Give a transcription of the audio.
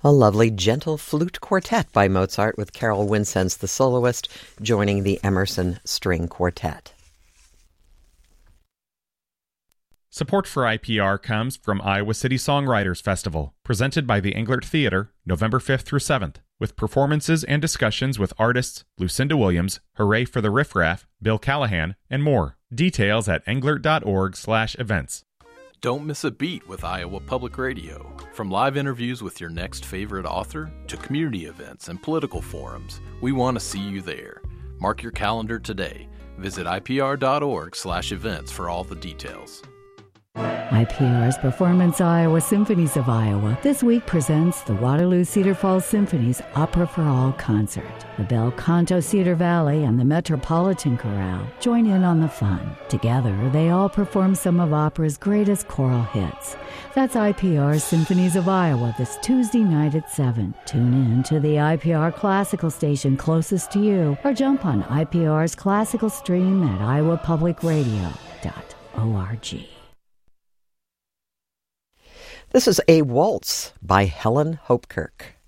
A lovely, gentle flute quartet by Mozart with Carol Wincenz, the soloist, joining the Emerson String Quartet. Support for IPR comes from Iowa City Songwriters Festival, presented by the Englert Theater, November 5th through 7th, with performances and discussions with artists Lucinda Williams, Hooray for the Riff Raff, Bill Callahan, and more. Details at englert.org/events. Don't miss a beat with Iowa Public Radio. From live interviews with your next favorite author to community events and political forums, we want to see you there. Mark your calendar today. Visit ipr.org/events for all the details. IPR's Performance Iowa Symphonies of Iowa this week presents the Waterloo Cedar Falls Symphony's Opera for All concert. The Bel Canto Cedar Valley and the Metropolitan Chorale join in on the fun. Together, they all perform some of opera's greatest choral hits. That's IPR's Symphonies of Iowa this Tuesday night at 7. Tune in to the IPR Classical station closest to you or jump on IPR's Classical stream at iowapublicradio.org. This is A Waltz by Helen Hopkirk.